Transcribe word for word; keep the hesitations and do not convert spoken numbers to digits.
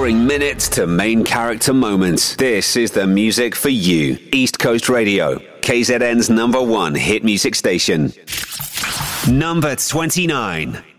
Boring minutes to main character moments. This is the music for you. East Coast Radio, K Z N's number one hit music station. Number twenty-nine.